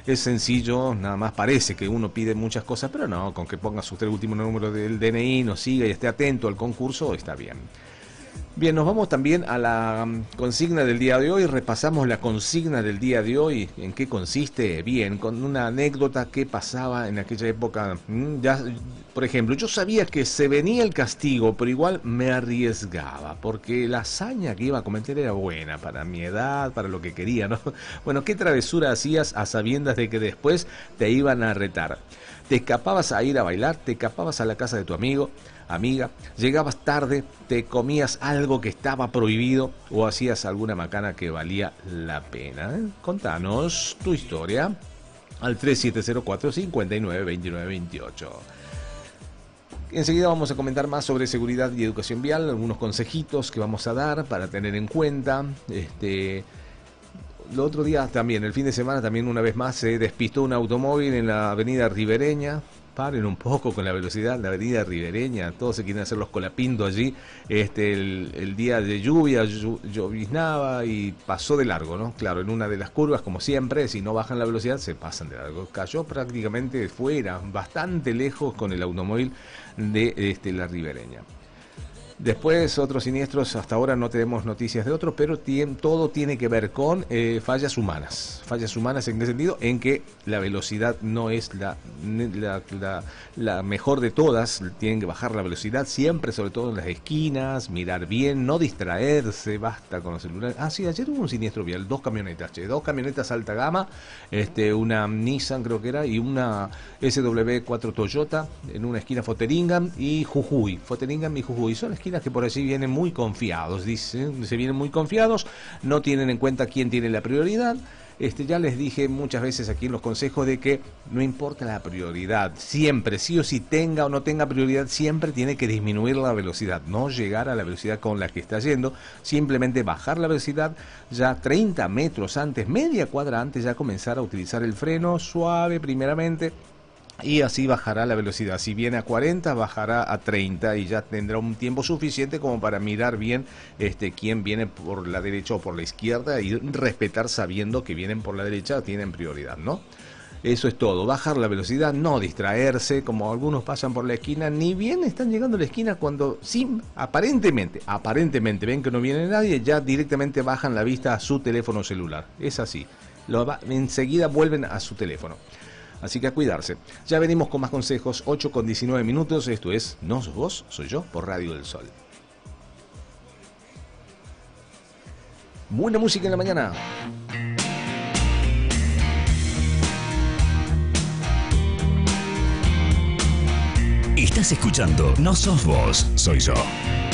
Es sencillo, nada más parece que uno pide muchas cosas, pero no, con que ponga sus 3 últimos números del DNI, nos siga y esté atento al concurso, está bien. Bien, nos vamos también a la consigna del día de hoy. Repasamos la consigna del día de hoy. ¿En qué consiste? Bien, con una anécdota que pasaba en aquella época. Ya, por ejemplo, yo sabía que se venía el castigo, pero igual me arriesgaba, porque la hazaña que iba a cometer era buena para mi edad, para lo que quería, ¿no? Bueno, ¿qué travesura hacías a sabiendas de que después te iban a retar? Te escapabas a ir a bailar, te escapabas a la casa de tu amigo, amiga, llegabas tarde, te comías algo que estaba prohibido o hacías alguna macana que valía la pena. Contanos tu historia al 3704-592928. Enseguida vamos a comentar más sobre seguridad y educación vial, algunos consejitos que vamos a dar para tener en cuenta. El otro día también, el fin de semana también una vez más se despistó un automóvil en la avenida Ribereña. Paren un poco con la velocidad, la avenida Ribereña, todos se quieren hacer los colapindos allí. El día de lluvia lloviznaba y pasó de largo, ¿no? Claro, en una de las curvas, como siempre, si no bajan la velocidad, se pasan de largo. Cayó prácticamente fuera, bastante lejos con el automóvil de la Ribereña. Después, otros siniestros, hasta ahora no tenemos noticias de otros, pero todo tiene que ver con fallas humanas. Fallas humanas, ¿en qué sentido? En que la velocidad no es la mejor de todas, tienen que bajar la velocidad siempre, sobre todo en las esquinas, mirar bien, no distraerse, basta con los celulares. Ah, sí, ayer hubo un siniestro vial, dos camionetas alta gama, una Nissan creo que era, y una SW4 Toyota, en una esquina Foteringam y Jujuy. Son esquinas que por allí vienen muy confiados, dicen, se vienen muy confiados, no tienen en cuenta quién tiene la prioridad. Ya les dije muchas veces aquí en los consejos de que no importa la prioridad, siempre, sí o sí tenga o no tenga prioridad, siempre tiene que disminuir la velocidad, no llegar a la velocidad con la que está yendo, simplemente bajar la velocidad, ya 30 metros antes, media cuadra antes, ya comenzar a utilizar el freno suave primeramente. Y así bajará la velocidad. Si viene a 40, bajará a 30 y ya tendrá un tiempo suficiente como para mirar bien quién viene por la derecha o por la izquierda y respetar sabiendo que vienen por la derecha, tienen prioridad, ¿no? Eso es todo, bajar la velocidad, no distraerse, como algunos pasan por la esquina, ni bien están llegando a la esquina cuando, aparentemente ven que no viene nadie, ya directamente bajan la vista a su teléfono celular. Es así, enseguida vuelven a su teléfono. Así que a cuidarse. Ya venimos con más consejos, 8:19. Esto es No Sos Vos, Soy Yo, por Radio del Sol. Buena música en la mañana. Estás escuchando No Sos Vos, Soy Yo.